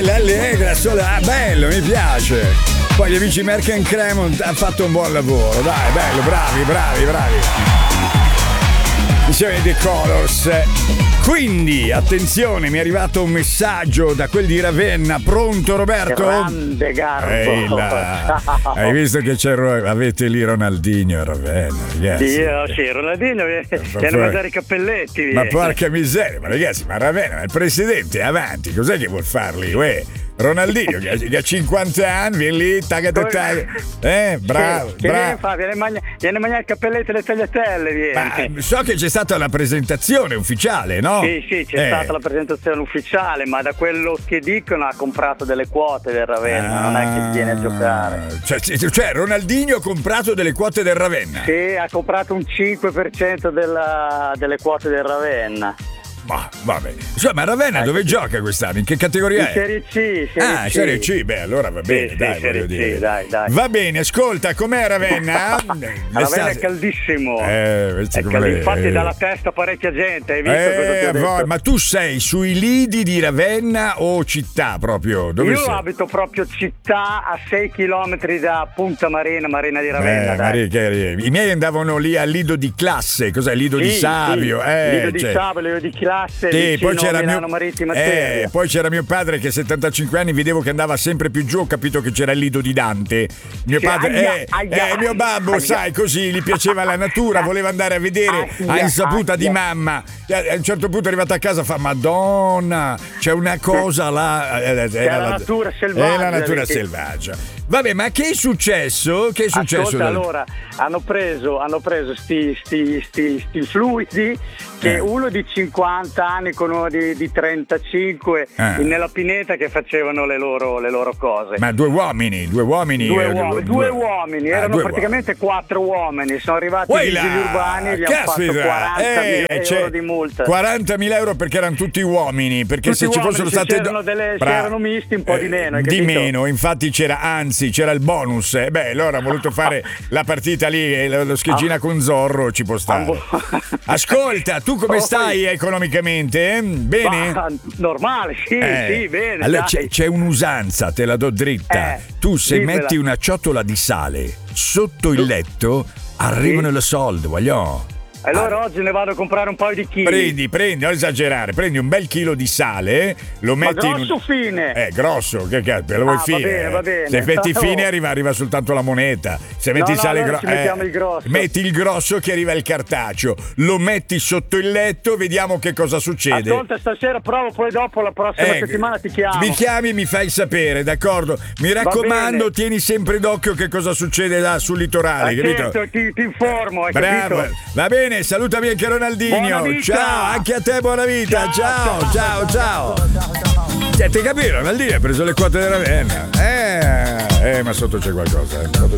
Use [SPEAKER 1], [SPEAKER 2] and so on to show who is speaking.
[SPEAKER 1] l'Allegra, bello, mi piace. Poi gli amici Merck & Cremont hanno fatto un buon lavoro, dai, bello, bravi. Insieme The Colors. Quindi, attenzione, mi è arrivato un messaggio da quel di Ravenna. Pronto, Roberto?
[SPEAKER 2] Grande Garbo.
[SPEAKER 1] Hai visto che avete lì Ronaldinho a Ravenna, ragazzi?
[SPEAKER 2] Sì, Ronaldinho viene a mangiare i cappelletti.
[SPEAKER 1] Ma porca miseria, ma ragazzi, ma Ravenna, il presidente è avanti, cos'è che vuol farli? Ronaldinho che ha 50 anni, viene lì, taga. Bravo.
[SPEAKER 2] Viene a mangiare i cappelletti e le tagliatelle.
[SPEAKER 1] Ma so che c'è stata la presentazione ufficiale, no?
[SPEAKER 2] Sì, c'è stata la presentazione ufficiale, ma da quello che dicono ha comprato delle quote del Ravenna, non è che viene a giocare.
[SPEAKER 1] Cioè Ronaldinho ha comprato delle quote del Ravenna?
[SPEAKER 2] Sì, ha comprato un 5% delle quote del Ravenna.
[SPEAKER 1] Ma vabbè. Ma Ravenna dove gioca quest'anno? In che categoria è?
[SPEAKER 2] Serie C.
[SPEAKER 1] Serie C, beh, allora va bene, dai, voglio dire.
[SPEAKER 2] Dai.
[SPEAKER 1] Va bene, ascolta, com'è Ravenna?
[SPEAKER 2] Ravenna è caldissimo. Infatti dalla testa parecchia gente, hai visto cosa ti ho detto?
[SPEAKER 1] Ma tu sei sui lidi di Ravenna o città proprio? Dove sei?
[SPEAKER 2] Abito proprio città a 6 km da Punta Marina di Ravenna.
[SPEAKER 1] I miei andavano lì al Lido di Classe, cos'è? Lido di Savio.
[SPEAKER 2] Lido di Savio, Lido di Classe.
[SPEAKER 1] Poi c'era poi c'era mio padre che a 75 anni vedevo che andava sempre più giù, ho capito che c'era il Lido di Dante. Mio padre mio babbo, sai, così gli piaceva la natura, voleva andare a vedere a insaputa di mamma. A un certo punto è arrivato a casa, fa Madonna, c'è una cosa là,
[SPEAKER 2] era la natura selvaggia.
[SPEAKER 1] È la natura selvaggia. Vabbè, ma che è successo?
[SPEAKER 2] Ascolta, allora hanno preso sti fluidi che uno di 50 anni con uno di 35 nella pineta che facevano le loro cose.
[SPEAKER 1] Ma due uomini.
[SPEAKER 2] Due uomini, erano praticamente 4 uomini, sono arrivati i vigili urbani e gli hanno fatto 40.000 euro di multa.
[SPEAKER 1] 40.000 euro perché erano tutti uomini, perché
[SPEAKER 2] tutti
[SPEAKER 1] se ci fossero state
[SPEAKER 2] erano misti un po' di meno.
[SPEAKER 1] Di meno, infatti c'era il bonus. Allora ha voluto fare la partita lì, lo scheggina con Zorro, ci può stare. Ascolta, tu come stai economicamente? Bene?
[SPEAKER 2] Normale, sì, bene.
[SPEAKER 1] Allora c'è un'usanza, te la do dritta. Tu se metti una ciotola di sale sotto il letto, arrivano le soldi, voglio.
[SPEAKER 2] Allora oggi ne vado a comprare un paio di chili.
[SPEAKER 1] Prendi, non esagerare, prendi un bel chilo di sale, lo metti
[SPEAKER 2] grosso fine.
[SPEAKER 1] Grosso, che cazzo, lo vuoi fine?
[SPEAKER 2] Va bene.
[SPEAKER 1] Se metti fine arriva soltanto la moneta. Se metti il sale
[SPEAKER 2] mettiamo il grosso.
[SPEAKER 1] Metti il grosso che arriva il cartaceo, lo metti sotto il letto, vediamo che cosa succede.
[SPEAKER 2] Ascolta, stasera provo, poi dopo la prossima settimana ti chiamo.
[SPEAKER 1] Mi chiami e mi fai sapere, d'accordo? Mi raccomando, tieni sempre d'occhio che cosa succede là sul litorale, capito?
[SPEAKER 2] Certo, ti informo, hai
[SPEAKER 1] Bravo.
[SPEAKER 2] capito?
[SPEAKER 1] Va bene. Salutami anche Ronaldinho. Ciao, anche a te, buona vita. Ciao. Ti capito? Ronaldinho ha preso le quote della Ravenna. Ma sotto c'è qualcosa.